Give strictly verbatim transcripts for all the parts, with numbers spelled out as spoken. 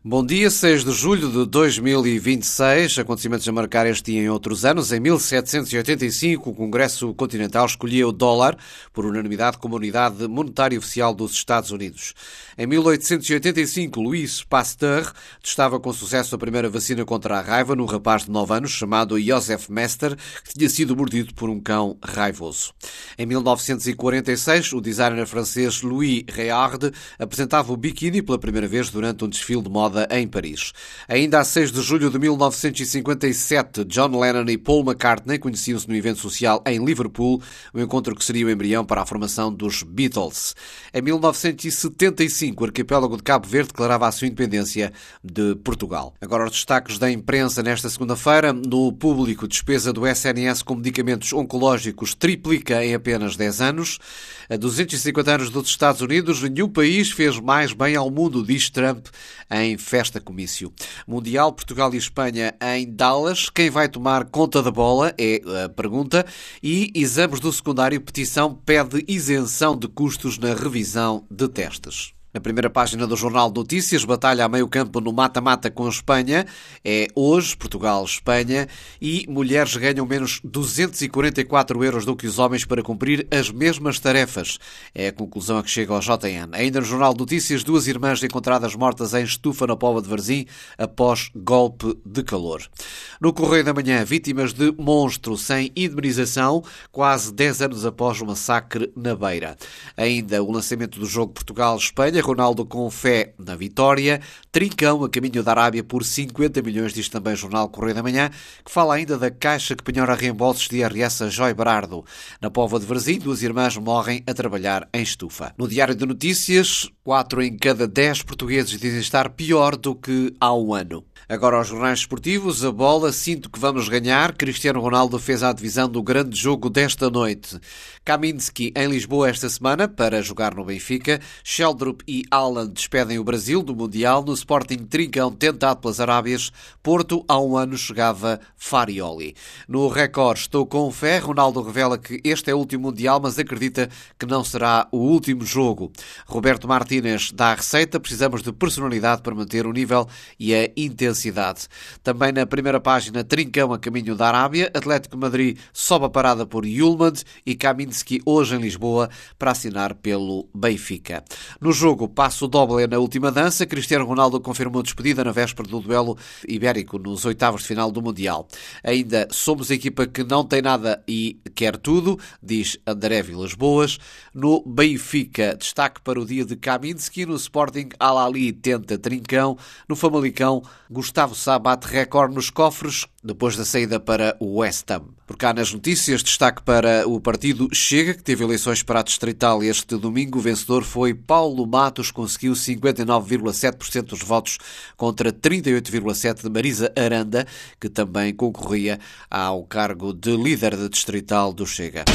Bom dia, seis de julho de dois mil e vinte e seis, acontecimentos a marcar este dia em outros anos. Em mil setecentos e oitenta e cinco, o Congresso Continental escolheu o dólar por unanimidade como unidade monetária oficial dos Estados Unidos. Em mil oitocentos e oitenta e cinco, Louis Pasteur testava com sucesso a primeira vacina contra a raiva num rapaz de nove anos chamado Joseph Mester, que tinha sido mordido por um cão raivoso. Em mil novecentos e quarenta e seis, o designer francês Louis Réard apresentava o biquíni pela primeira vez durante um desfile de moda em Paris. Ainda a seis de julho de mil novecentos e cinquenta e sete, John Lennon e Paul McCartney conheciam-se num evento social em Liverpool, um encontro que seria o embrião para a formação dos Beatles. Em mil novecentos e setenta e cinco, o arquipélago de Cabo Verde declarava a sua independência de Portugal. Agora os destaques da imprensa nesta segunda-feira. No público, despesa do S N S com medicamentos oncológicos triplica em apenas dez anos. A duzentos e cinquenta anos dos Estados Unidos, nenhum país fez mais bem ao mundo, diz Trump em festa comício. Mundial, Portugal e Espanha em Dallas. Quem vai tomar conta da bola é a pergunta. E exames do secundário, petição pede isenção de custos na revisão de testes. Na primeira página do Jornal de Notícias, batalha a meio campo no mata-mata com a Espanha. É hoje, Portugal-Espanha, e mulheres ganham menos duzentos e quarenta e quatro euros do que os homens para cumprir as mesmas tarefas. É a conclusão a que chega ao J N. Ainda no Jornal de Notícias, duas irmãs encontradas mortas em estufa na Póvoa de Varzim após golpe de calor. No Correio da Manhã, vítimas de monstro sem indemnização, quase dez anos após o massacre na Beira. Ainda o lançamento do jogo Portugal-Espanha, Ronaldo com fé na vitória, Trincão a caminho da Arábia por cinquenta milhões, diz também o Jornal Correio da Manhã, que fala ainda da Caixa que penhora reembolsos de I R S a Joy Berardo. Na Póvoa de Varzim, duas irmãs morrem a trabalhar em estufa. No Diário de Notícias, quatro em cada dez portugueses dizem estar pior do que há um ano. Agora aos jornais esportivos, a bola, sinto que vamos ganhar. Cristiano Ronaldo fez a divisão do grande jogo desta noite. Kaminski em Lisboa esta semana para jogar no Benfica. Sheldrup e Haaland despedem o Brasil do Mundial. No Sporting, Trincão tentado pelas Arábias. Porto, há um ano chegava Farioli. No Record, estou com fé. Ronaldo revela que este é o último Mundial, mas acredita que não será o último jogo. Roberto Martínez dá a receita. Precisamos de personalidade para manter o nível e a intensidade. Também na primeira página, Trincão a caminho da Arábia, Atlético de Madrid sobe a parada por Yulmand e Kaminski hoje em Lisboa para assinar pelo Benfica. No jogo, passo doble na última dança, Cristiano Ronaldo confirmou despedida na véspera do duelo ibérico nos oitavos de final do Mundial. Ainda somos a equipa que não tem nada e quer tudo, diz André Vilas Boas. No Benfica, destaque para o dia de Kaminski. No Sporting, Al-Ali tenta Trincão. No Famalicão, Gustavo Sá bate recorde nos cofres depois da saída para o West Ham. Por cá nas notícias, destaque para o partido Chega, que teve eleições para a Distrital este domingo. O vencedor foi Paulo Matos, conseguiu cinquenta e nove vírgula sete por cento dos votos contra trinta e oito vírgula sete por cento de Marisa Aranda, que também concorria ao cargo de líder da Distrital do Chega.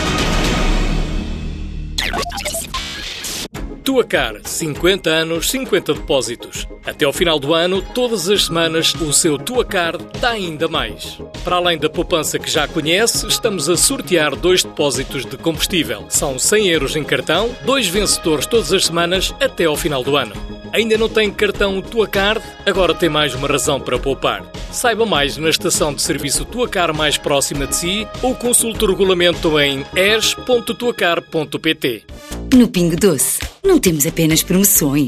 Tuacar, cinquenta anos, cinquenta depósitos. Até ao final do ano, todas as semanas, o seu Tuacar dá ainda mais. Para além da poupança que já conhece, estamos a sortear dois depósitos de combustível. São cem euros em cartão, dois vencedores todas as semanas até ao final do ano. Ainda não tem cartão Tuacar? Agora tem mais uma razão para poupar. Saiba mais na estação de serviço Tuacar mais próxima de si ou consulte o regulamento em e s ponto tuacar ponto p t. No Pingo Doce, não temos apenas promoções.